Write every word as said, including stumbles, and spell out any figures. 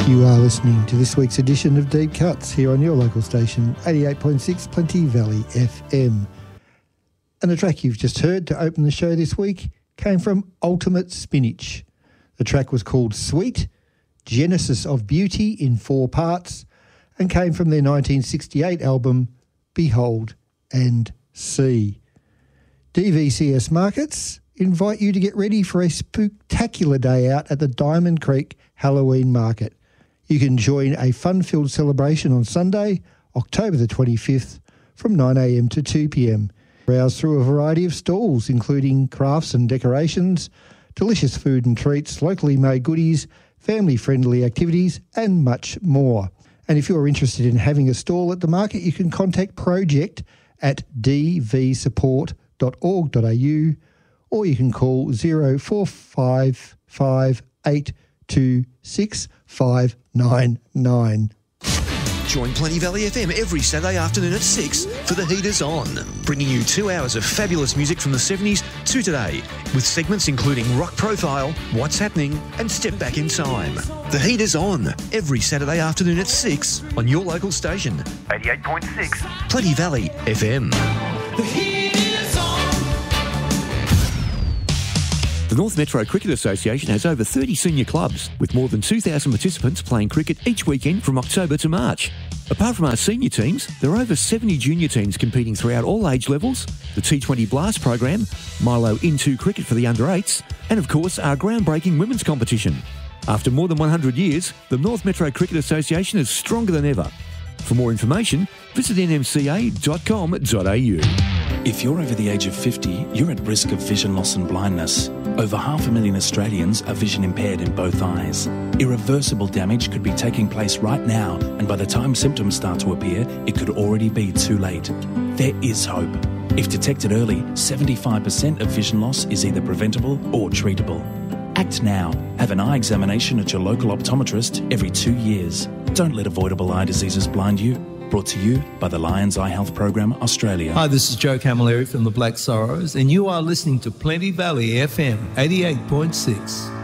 You are listening to this week's edition of Deep Cuts here on your local station, eighty-eight point six Plenty Valley F M. And the track you've just heard to open the show this week came from Ultimate Spinach. The track was called Sweet, Genesis of Beauty in four parts, and came from their nineteen sixty-eight album Behold and See. D V C S Markets invite you to get ready for a spectacular day out at the Diamond Creek Halloween Market. You can join a fun-filled celebration on Sunday, October the twenty-fifth, from nine a m to two p m. Browse through a variety of stalls, including crafts and decorations, delicious food and treats, locally made goodies, family-friendly activities, and much more. And if you're interested in having a stall at the market, you can contact Project at d v support dot org dot a u, or you can call zero four five five eight two six five nine nine. Join Plenty Valley F M every Saturday afternoon at six for The Heaters On, bringing you two hours of fabulous music from the seventies to today, with segments including Rock Profile, What's Happening, and Step Back in Time. The Heaters On, every Saturday afternoon at six on your local station, eighty-eight point six Plenty Valley F M. The Heaters On. The North Metro Cricket Association has over thirty senior clubs, with more than two thousand participants playing cricket each weekend from October to March. Apart from our senior teams, there are over seventy junior teams competing throughout all age levels, the T twenty Blast program, Milo In two cricket for the under eights, and of course our groundbreaking women's competition. After more than one hundred years, the North Metro Cricket Association is stronger than ever. For more information, visit n m c a dot com dot a u. If you're over the age of fifty, you're at risk of vision loss and blindness. Over half a million Australians are vision impaired in both eyes. Irreversible damage could be taking place right now, and by the time symptoms start to appear, it could already be too late. There is hope. If detected early, seventy-five percent of vision loss is either preventable or treatable. Act now. Have an eye examination at your local optometrist every two years. Don't let avoidable eye diseases blind you. Brought to you by the Lions Eye Health Program Australia. Hi, this is Joe Camilleri from the Black Sorrows, and you are listening to Plenty Valley F M eighty-eight point six.